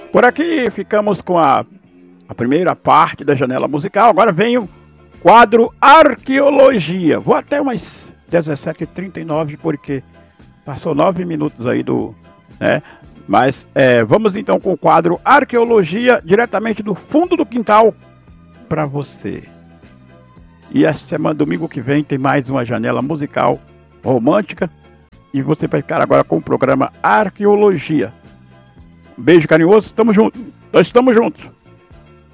Por aqui ficamos com a primeira parte da janela musical. Agora vem o quadro Arqueologia. Vou até umas 17h39 porque passou 9 minutos aí do... né? Mas vamos então com o quadro Arqueologia, diretamente do fundo do quintal para você. E essa semana, domingo que vem, tem mais uma janela musical romântica. E você vai ficar agora com o programa Arqueologia. Um beijo carinhoso, estamos juntos. Nós estamos juntos.